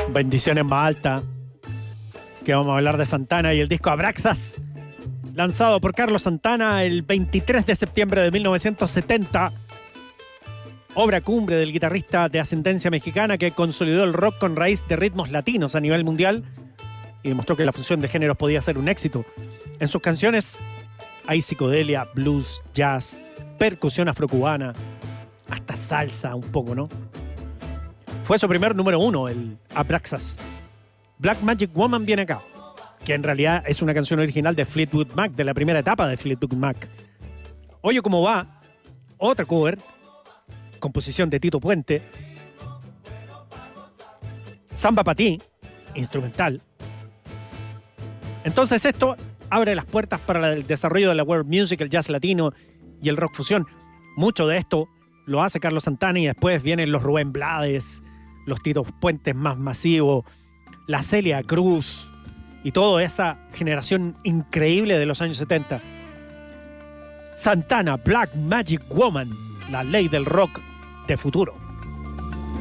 Bendiciones más alta. Que vamos a hablar de Santana y el disco Abraxas, lanzado por Carlos Santana el 23 de septiembre de 1970. Obra cumbre del guitarrista de ascendencia mexicana que consolidó el rock con raíz de ritmos latinos a nivel mundial y demostró que la fusión de géneros podía ser un éxito. En sus canciones hay psicodelia, blues, jazz, percusión afrocubana, hasta salsa un poco, ¿no? Fue su primer número 1, el Abraxas. Black Magic Woman viene acá, que en realidad es una canción original de Fleetwood Mac, de la primera etapa de Fleetwood Mac. Oye cómo va, otra cover, composición de Tito Puente. Samba pa' ti, instrumental. Entonces esto abre las puertas para el desarrollo de la world music, el jazz latino y el rock fusión. Mucho de esto lo hace Carlos Santana y después vienen los Rubén Blades, los Tito Puentes más masivos, la Celia Cruz y toda esa generación increíble de los años 70. Santana, Black Magic Woman, la ley del rock de futuro.